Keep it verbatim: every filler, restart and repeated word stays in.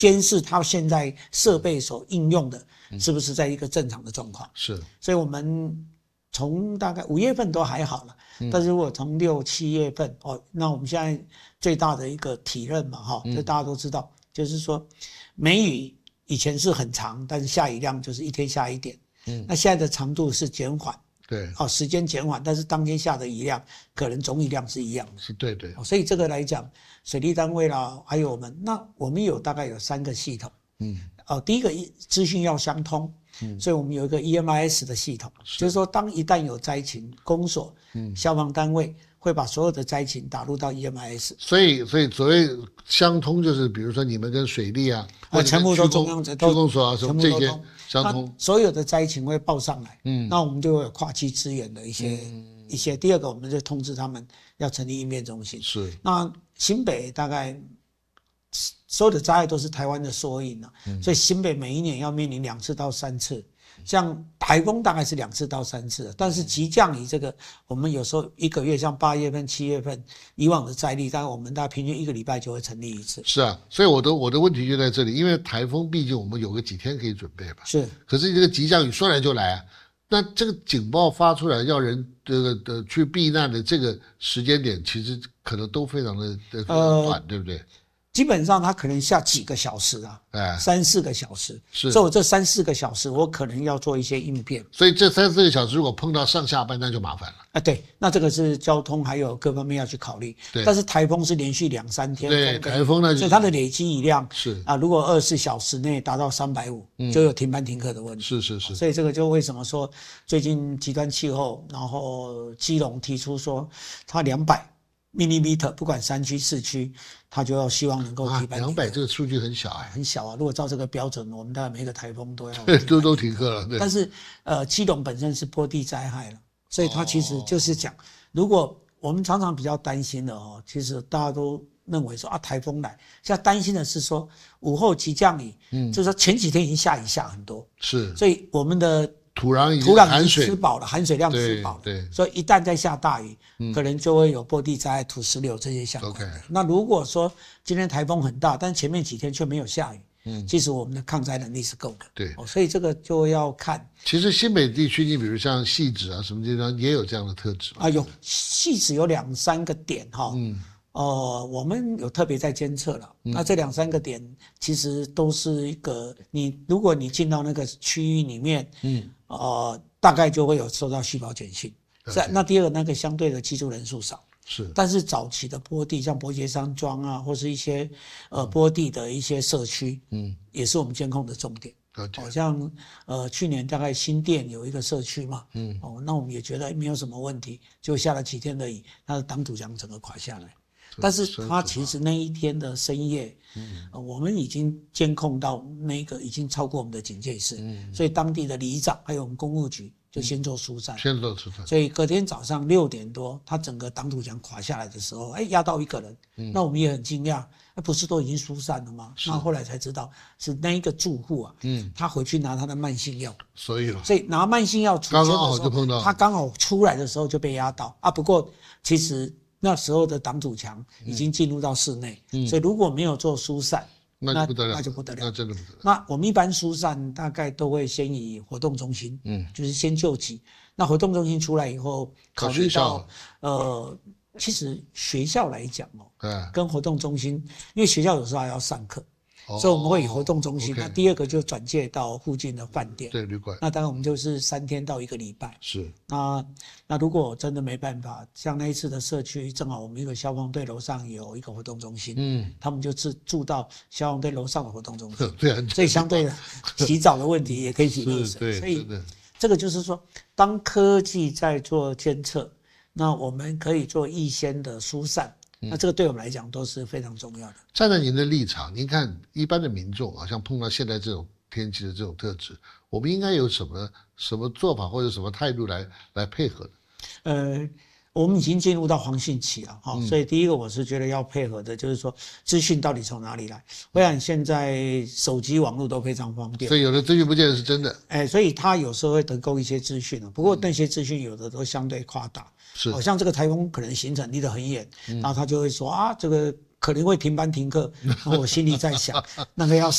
监视它现在设备所应用的是不是在一个正常的状况。 是， 所以我们从大概五月份都还好了，但是如果从六七月份哦，那我们现在最大的一个体认嘛，哈，这大家都知道，就是说梅雨以前是很长，但是下雨量就是一天下一点，嗯，那现在的长度是减缓。 对， 哦，时间减缓，但是当天下的雨量可能总雨量是一样的， 是对对、 哦。所以这个来讲，水利单位啦，还有我们，那我们有大概有三个系统，嗯，哦，第一个资讯要相通，嗯，所以我们有一个 E M I S 的系统，是就是说当一旦有灾情，公所、嗯，消防单位会把所有的灾情打入到 E M I S。 所以，所以所谓相通就是，比如说你们跟水利啊， 啊，全部都中央区公所啊，什么这些相通， 所有的灾情会报上来，嗯，那我们就会有跨区支援的一些、嗯、一些。第二个，我们就通知他们要成立应变中心。 是， 那新北大概所有的灾害都是台湾的缩影了、嗯，所以新北每一年要面临两次到三次。像台风大概是两次到三次，但是急降雨这个，我们有时候一个月，像八月份、七月份，以往的灾例，大概我们大概平均一个礼拜就会成立一次。 是啊，所以我的我的问题就在这里，因为台风毕竟我们有个几天可以准备吧。 是。 可是这个急降雨说来就来啊，那这个警报发出来要人这个的去避难的这个时间点，其实可能都非常的的短、呃，对不对？ 基本上它可能下几个小时啊，哎，三四个小时， 是， 所以我这三四个小时我可能要做一些应变。 所以这三四个小时如果碰到上下班，那就麻烦了。 啊，对，那这个是交通还有各方面要去考虑。 对， 但是台风是连续两三天， 对，台风呢， 所以它的累积雨量是啊，如果二十四小时内达到三百五，就有停班停课的问题。 是是是， 所以这个就为什么说最近极端气候，然后基隆提出说它两百。millimeter 不管山区市区，他就要希望能够停班停课。 两百这个数据很小啊， 很小啊。如果照这个标准，我们大概每个台风都要都都停课了。对。 但是呃，基隆本身是坡地灾害了，所以它其实就是讲，如果我们常常比较担心的哦，其实大家都认为说啊，台风来，现在担心的是说午后急降雨，嗯，就是说前几天已经下雨下很多， 是， 所以我们的。 土壤土壤已经吃饱了，含水量吃饱了， 对， 所以一旦再下大雨，嗯、可能就会有坡地灾害、土石流这些相关的。Okay. 那如果说今天台风很大，但前面几天却没有下雨，嗯，其实我们的抗灾能力是够的。 对、 哦，所以这个就要看。 其实新北地区，你比如像汐止啊什么地方也有这样的特质啊，有汐止有两三个点哈，嗯。呃，我们有特别在监测了、嗯，那这两三个点其实都是一个，你如果你进到那个区域里面，嗯，呃，大概就会有收到细胞简讯。是，那第二个那个相对的居住人数少， 是， 但是早期的坡地，像伯杰山庄啊，或是一些呃坡地的一些社区，嗯，也是我们监控的重点。好、哦、像呃去年大概新店有一个社区嘛，嗯，哦，那我们也觉得没有什么问题，就下了几天而已，它的挡土墙整个垮下来。但是他其实那一天的深夜，嗯呃、我们已经监控到那个已经超过我们的警戒室，嗯、所以当地的里长还有我们公务局就先做疏散， 先做疏散。 所以隔天早上六点多，他整个挡土墙垮下来的时候，哎，压到一个人，嗯、那我们也很惊讶，不是都已经疏散了吗？那后来才知道是那一个住户啊，嗯，他回去拿他的慢性药， 所以所以拿慢性药出现的时候， 刚好就碰到， 他刚好出来的时候就被压到啊。不过其实。那时候的挡土墙已经进入到室内、嗯，所以如果没有做疏散， 那就不得了， 那就不得了， 那真的不得了。 那我们一般疏散大概都会先以活动中心，嗯，就是先救急。那活动中心出来以后，考虑到呃，其实学校来讲哦，对，跟活动中心，因为学校有时候还要上课。所以我们会以活动中心， okay, 那第二个就转介到附近的饭店， 对，旅馆。 那当然我们就是三天到一个礼拜。 是。 那那如果真的没办法，像那一次的社区，正好我们一个消防队楼上有一个活动中心，嗯，他们就住住到消防队楼上的活动中心， 对啊， 所以相对的洗澡的问题也可以洗热水。所以这个就是说，当科技在做监测，那我们可以做预先的疏散。那这个对我们来讲都是非常重要的。 站在您的立场，您看一般的民众啊，像碰到现在这种天气的这种特质，我们应该有什么什么做法或者什么态度来来配合的？ 呃，我们已经进入到黄汛期了哈、嗯，所以第一个我是觉得要配合的，就是说资讯到底从哪里来？我想现在手机网络都非常方便， 所以有的资讯不见得是真的。 哎，所以他有时候会得供一些资讯不过那些资讯有的都相对夸大。 是， 好像这个台风可能行程离得很远，嗯、然后他就会说啊，这个可能会停班停课。然后我心里在想，那个要